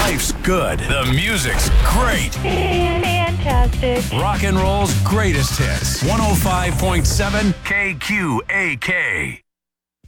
Life's good. The music's great. Fantastic. Rock and roll's greatest hits. 105.7 KQAK.